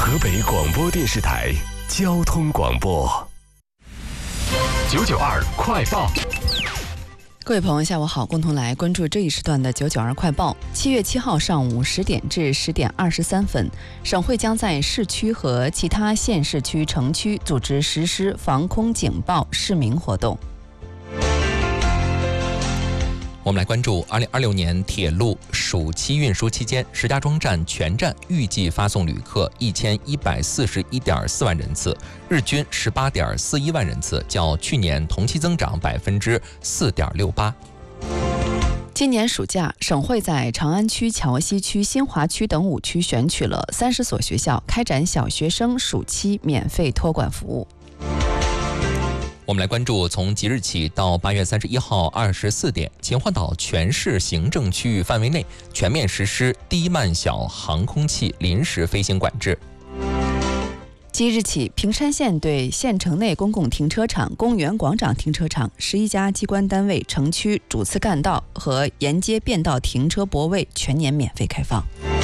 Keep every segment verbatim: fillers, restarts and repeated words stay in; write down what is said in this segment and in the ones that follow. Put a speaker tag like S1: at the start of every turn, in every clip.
S1: 河北广播电视台交通广播九九二快报。
S2: 各位朋友，下午好，共同来关注这一时段的九九二快报。七月七号上午十点至十点二十三分，省会将在市区和其他县市区城区组织实施防空警报市民活动。
S3: 我们来关注二零二六年铁路暑期运输期间，石家庄站全站预计发送旅客一千一百四十一点四万人次，日均十八点四一万人次，较去年同期增长百分之四点六八。
S2: 今年暑假，省会在长安区、桥西区、新华区等五区选取了三十所学校，开展小学生暑期免费托管服务。
S3: 我们来关注，从即日起到八月三十一号二十四点，秦皇岛全市行政区域范围内全面实施低慢小航空器临时飞行管制。
S2: 即日起，平山县对县城内公共停车场、公园广场停车场、十一家机关单位、城区主次干道和沿街便道停车泊位全年免费开放。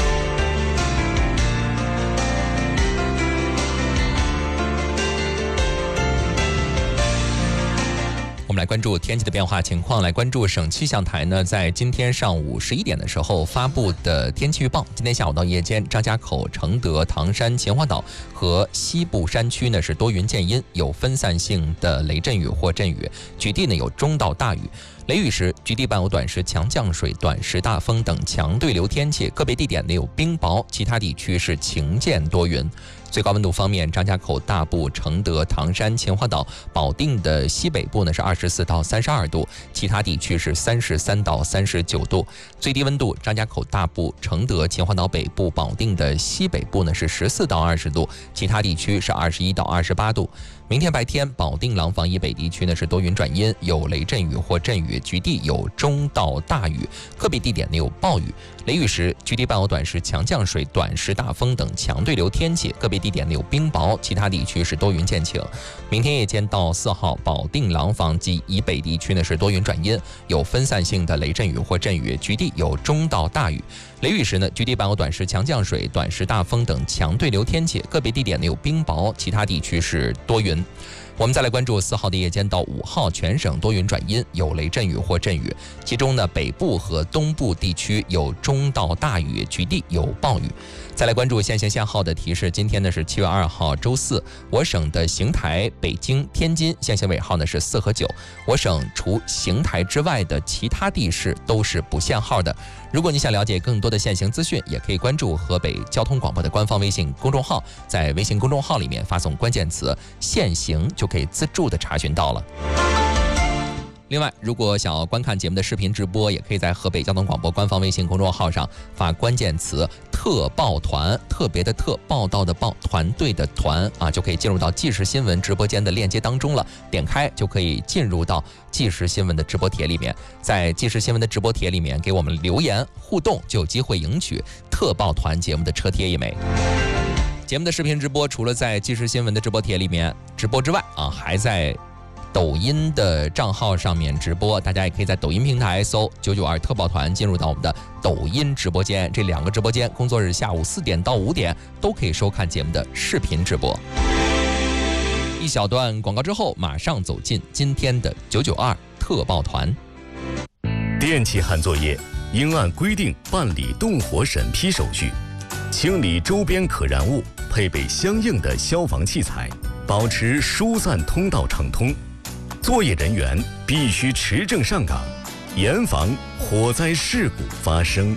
S3: 我们来关注天气的变化情况，来关注省气象台呢，在今天上午十一点的时候发布的天气预报。今天下午到夜间，张家口、承德、唐山、秦皇岛和西部山区呢是多云见阴，有分散性的雷阵雨或阵雨，局地呢有中到大雨。雷雨时，局地伴有短时强降水、短时大风等强对流天气，个别地点呢有冰雹，其他地区是晴间多云。最高温度方面，张家口大部、承德、唐山、秦皇岛、保定的西北部呢是二十四到三十二度，其他地区是三十三到三十九度。最低温度，张家口大部、承德、秦皇岛北部、保定的西北部呢是十四到二十度，其他地区是二十一到二十八度。明天白天，保定廊坊以北地区呢是多云转阴，有雷阵雨或阵雨，局地有中到大雨，个别地点呢有暴雨。雷雨时，局地伴有短时强降水、短时大风等强对流天气，个别地点呢有冰雹，其他地区是多云见晴。明天夜间到四号，保定廊坊及以北地区呢是多云转阴，有分散性的雷阵雨或阵雨，局地有中到大雨。雷雨时呢，局地伴有短时强降水、短时大风等强对流天气，个别地点呢有冰雹，其他地区是多云。我们再来关注四号的夜间到五号，全省多云转阴，有雷阵雨或阵雨，其中呢北部和东部地区有中到大雨，局地有暴雨。再来关注限行限号的提示，今天呢是七月二号周四，我省的邢台、北京、天津限行尾号呢是四和九，我省除邢台之外的其他地市都是不限号的。如果你想了解更多的限行资讯，也可以关注河北交通广播的官方微信公众号，在微信公众号里面发送关键词限行，就可以自助的查询到了。另外，如果想要观看节目的视频直播，也可以在河北交通广播官方微信公众号上发关键词特报团，特别的特，报道的报，团队的团啊，就可以进入到即时新闻直播间的链接当中了。点开就可以进入到即时新闻的直播帖里面，在即时新闻的直播帖里面给我们留言互动，就有机会赢取特报团节目的车贴一枚。节目的视频直播除了在即时新闻的直播帖里面直播之外啊，还在抖音的账号上面直播，大家也可以在抖音平台搜九九二特报团，进入到我们的抖音直播间。这两个直播间工作日下午四点到五点都可以收看节目的视频直播。一小段广告之后，马上走进今天的九九二特报团。
S1: 电气焊作业应按规定办理动火审批手续，清理周边可燃物，配备相应的消防器材，保持疏散通道畅通。作业人员必须持证上岗，严防火灾事故发生。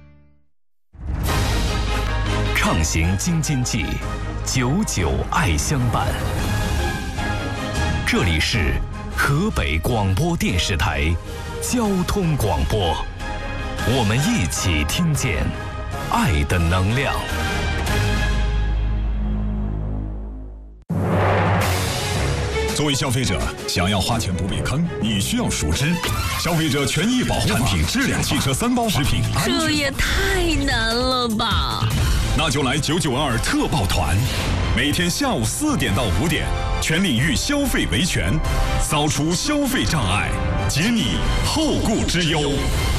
S4: 畅行京津冀，久久爱相伴。这里是河北广播电视台交通广播，我们一起听见爱的能量。
S5: 作为消费者，想要花钱不被坑，你需要熟知消费者权益保护产品质量、汽车三包、食品安全。
S6: 这也太难了吧！
S5: 那就来九九二特报团，每天下午四点到五点，全领域消费维权，扫除消费障碍，解你后顾之忧。